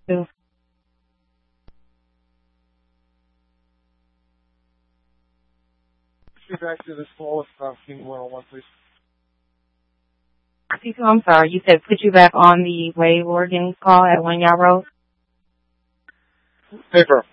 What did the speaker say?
2. Get back to this call with King 101, please. C2, I'm sorry, you said put you back on the Wave Oregon call at 1 Yard Road? Paper.